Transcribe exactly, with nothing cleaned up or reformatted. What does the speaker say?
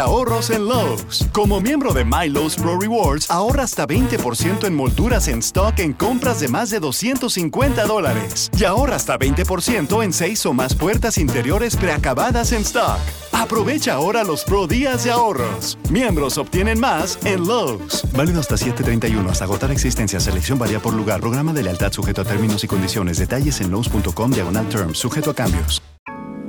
Ahorros en Lowe's. Como miembro de My Lowe's Pro Rewards, ahorra hasta veinte por ciento en molduras en stock en compras de más de doscientos cincuenta dólares. Y ahorra hasta veinte por ciento en seis o más puertas interiores preacabadas en stock. Aprovecha ahora los Pro Días de ahorros. Miembros obtienen más en Lowe's. Válido hasta siete treinta y uno. Hasta agotar existencia. Selección varía por lugar. Programa de lealtad sujeto a términos y condiciones. Detalles en lowes punto com diagonal terms. Sujeto a cambios.